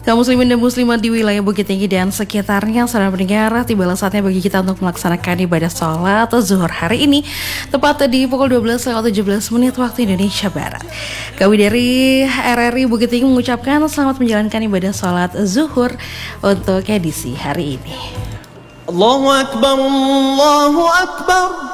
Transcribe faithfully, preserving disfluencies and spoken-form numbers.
Kaum muslimin dan muslimat di wilayah Bukit Tinggi dan sekitarnya, saudara pendengar, tibalah saatnya bagi kita untuk melaksanakan ibadah sholat zuhur hari ini, tepat di pukul dua belas lewat tujuh belas menit waktu Indonesia Barat. Kami dari R R I Bukit Tinggi mengucapkan selamat menjalankan ibadah sholat zuhur untuk edisi hari ini. Allahu Akbar, Allahu Akbar.